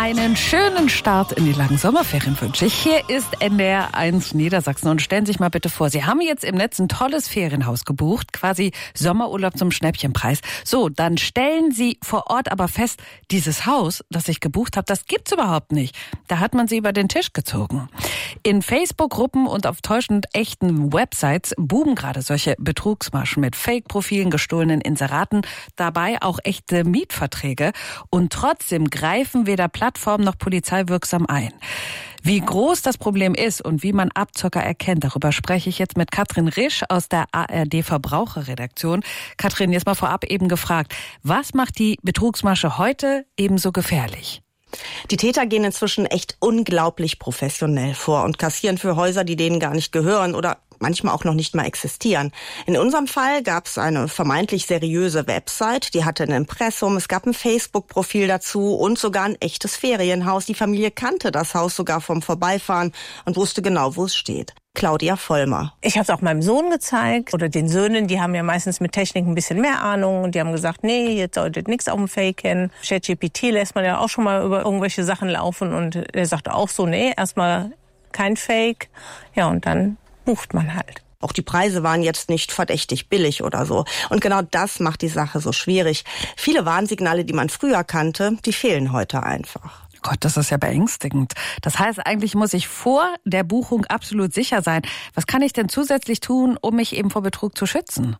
Einen schönen Start in die langen Sommerferien wünsche ich. Hier ist NDR 1 Niedersachsen und stellen Sie sich mal bitte vor, Sie haben jetzt im Netz ein tolles Ferienhaus gebucht, quasi Sommerurlaub zum Schnäppchenpreis. So, dann stellen Sie vor Ort aber fest, dieses Haus, das ich gebucht habe, das gibt's überhaupt nicht. Da hat man Sie über den Tisch gezogen. In Facebook-Gruppen und auf täuschend echten Websites buben gerade solche Betrugsmaschen mit Fake-Profilen, gestohlenen Inseraten, dabei auch echte Mietverträge. Und trotzdem greifen weder Plattformen noch Polizei wirksam ein. Wie groß das Problem ist und wie man Abzocker erkennt, darüber spreche ich jetzt mit Katrin Risch aus der ARD Verbraucherredaktion. Katrin, jetzt mal vorab eben gefragt, was macht die Betrugsmasche heute ebenso gefährlich? Die Täter gehen inzwischen echt unglaublich professionell vor und kassieren für Häuser, die denen gar nicht gehören oder manchmal auch noch nicht mal existieren. In unserem Fall gab es eine vermeintlich seriöse Website, die hatte ein Impressum, es gab ein Facebook-Profil dazu und sogar ein echtes Ferienhaus. Die Familie kannte das Haus sogar vom Vorbeifahren und wusste genau, wo es steht. Claudia Vollmer. Ich habe es auch meinem Sohn gezeigt oder den Söhnen, die haben ja meistens mit Technik ein bisschen mehr Ahnung und die haben gesagt, nee, jetzt solltet nichts auf dem Fake kennen. ChatGPT lässt man ja auch schon mal über irgendwelche Sachen laufen und er sagte auch so, nee, erstmal kein Fake. Ja, und dann bucht man halt. Auch die Preise waren jetzt nicht verdächtig billig oder so. Und genau das macht die Sache so schwierig. Viele Warnsignale, die man früher kannte, die fehlen heute einfach. Gott, das ist ja beängstigend. Das heißt, eigentlich muss ich vor der Buchung absolut sicher sein. Was kann ich denn zusätzlich tun, um mich eben vor Betrug zu schützen?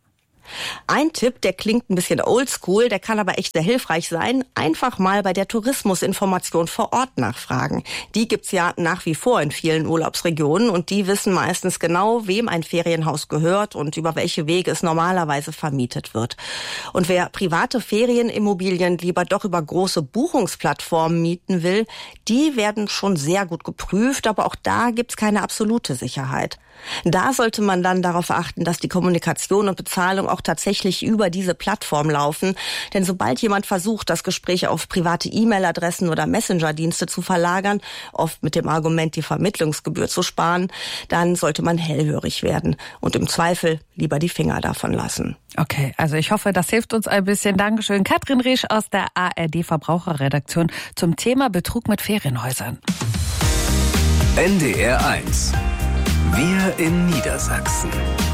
Ein Tipp, der klingt ein bisschen oldschool, der kann aber echt sehr hilfreich sein. Einfach mal bei der Tourismusinformation vor Ort nachfragen. Die gibt's ja nach wie vor in vielen Urlaubsregionen und die wissen meistens genau, wem ein Ferienhaus gehört und über welche Wege es normalerweise vermietet wird. Und wer private Ferienimmobilien lieber doch über große Buchungsplattformen mieten will, die werden schon sehr gut geprüft, aber auch da gibt's keine absolute Sicherheit. Da sollte man dann darauf achten, dass die Kommunikation und Bezahlung auch tatsächlich über diese Plattform laufen. Denn sobald jemand versucht, das Gespräch auf private E-Mail-Adressen oder Messenger-Dienste zu verlagern, oft mit dem Argument, die Vermittlungsgebühr zu sparen, dann sollte man hellhörig werden und im Zweifel lieber die Finger davon lassen. Okay, also ich hoffe, das hilft uns ein bisschen. Dankeschön. Katrin Risch aus der ARD Verbraucherredaktion zum Thema Betrug mit Ferienhäusern. NDR 1. Wir in Niedersachsen.